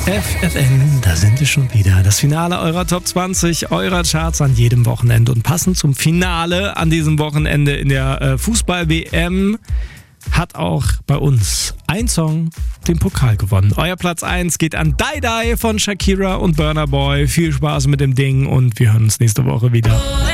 FFN, da sind wir schon wieder. Das Finale eurer Top 20, eurer Charts an jedem Wochenende. Und passend zum Finale an diesem Wochenende in der Fußball-WM hat auch bei uns ein Song den Pokal gewonnen. Euer Platz 1 geht an Die Die von Shakira und Burna Boy. Viel Spaß mit dem Ding und wir hören uns nächste Woche wieder.